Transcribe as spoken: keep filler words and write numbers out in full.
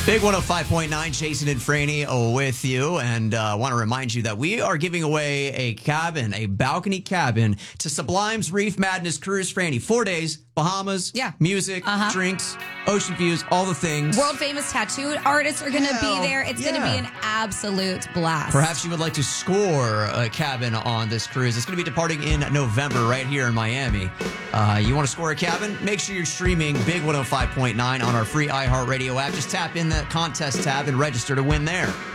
Big one oh five point nine, Jason and Franny with you. And I uh, want to remind you that we are giving away a cabin, a balcony cabin to Sublime's Reef Madness Cruise. Franny, four days, Bahamas, Yeah. music, Uh-huh. drinks, ocean views, all the things. World famous tattoo artists are going to Hell, be there. It's going to yeah. be an absolute blast. Perhaps you would like to score a cabin on this cruise. It's going to be departing in November right here in Miami. Uh, you want to score a cabin? Make sure you're streaming Big one oh five point nine on our free iHeartRadio app. Just tap in the contest tab and register to win there.